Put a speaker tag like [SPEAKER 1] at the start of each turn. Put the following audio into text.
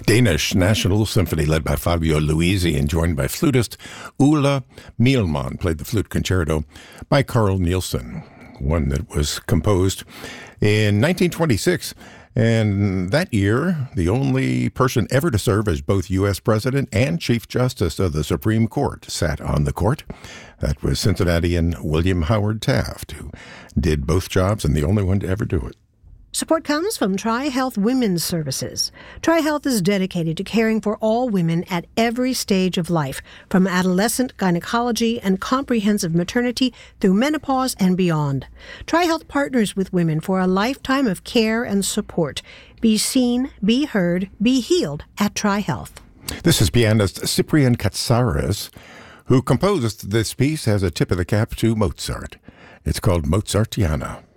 [SPEAKER 1] Danish National Symphony led by Fabio Luisi and joined by flutist Ulla Mielmann played the flute concerto by Carl Nielsen, one that was composed in 1926. And that year, the only person ever to serve as both U.S. President and Chief Justice of the Supreme Court sat on the court. That was Cincinnatian William Howard Taft, who did both jobs and the only one to ever do it.
[SPEAKER 2] Support comes from TriHealth Women's Services. TriHealth is dedicated to caring for all women at every stage of life, from adolescent gynecology and comprehensive maternity through menopause and beyond. TriHealth partners with women for a lifetime of care and support. Be seen, be heard, be healed at TriHealth.
[SPEAKER 1] This is pianist Cyprian Katsaris, who composed this piece as a tip of the cap to Mozart. It's called Mozartiana.